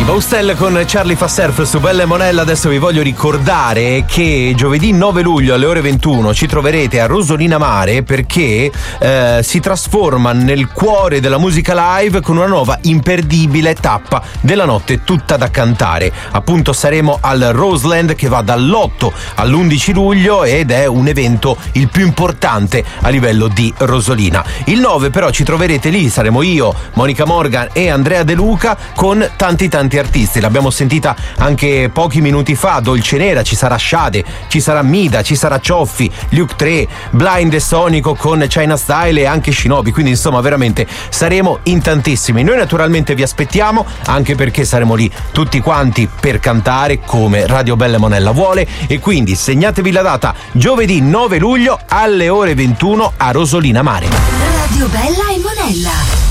Boustel con Charlie fa surf su Bella e Monella. Adesso vi voglio ricordare che giovedì 9 luglio alle ore 21 ci troverete a Rosolina Mare, perché si trasforma nel cuore della musica live con una nuova imperdibile tappa della notte tutta da cantare. Appunto saremo al Roseland, che va dall'8 all'11 luglio ed è un evento il più importante a livello di Rosolina. Il 9 però ci troverete lì, saremo io, Monica Morgan e Andrea De Luca con tanti artisti. L'abbiamo sentita anche pochi minuti fa, Dolce Nera, ci sarà Sade, ci sarà Mida, ci sarà Cioffi, Luke 3, Blind e Sonico con China Style e anche Shinobi, quindi insomma veramente saremo in tantissimi. Noi naturalmente vi aspettiamo, anche perché saremo lì tutti quanti per cantare come Radio Bella e Monella vuole, e quindi segnatevi la data, giovedì 9 luglio alle ore 21 a Rosolina Mare. Radio Bella e Monella.